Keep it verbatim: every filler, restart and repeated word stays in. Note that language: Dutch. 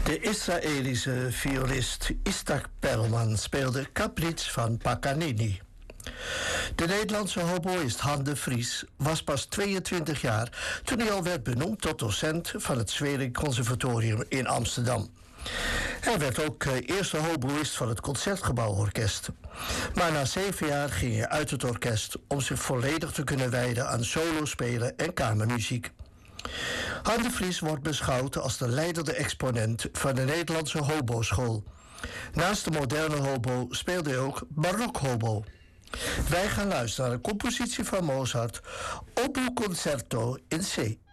De Israëlische violist Itzhak Perlman speelde Capricz van Paganini. De Nederlandse hoboïst Han de Vries was pas tweeëntwintig jaar toen hij al werd benoemd tot docent van het Zwerig Conservatorium in Amsterdam. Hij werd ook uh, eerste hoboïst van het Concertgebouworkest. Maar na zeven jaar ging hij uit het orkest om zich volledig te kunnen wijden aan solospelen en kamermuziek. Han de Vries wordt beschouwd als de leidende exponent van de Nederlandse hoboschool. Naast de moderne hobo speelde hij ook barokhobo. Wij gaan luisteren naar een compositie van Mozart, Oboe Concerto in C.